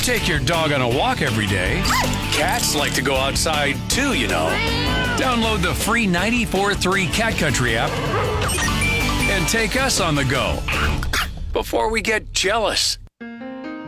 take your dog on a walk every day. Cats like to go outside too, you know. Download the free 94.3 Cat Country app and take us on the go before we get jealous.